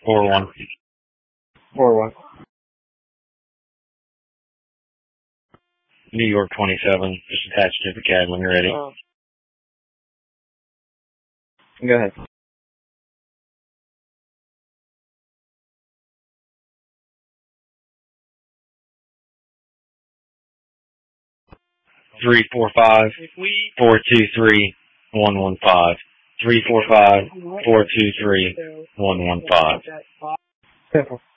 4-1. 4-1. New York 27, just attached to the CAD when you're ready. Go ahead. Three, 4-5-4-2-3-1-1-5. 3-4-5-4-2-3-1-1-5. Simple.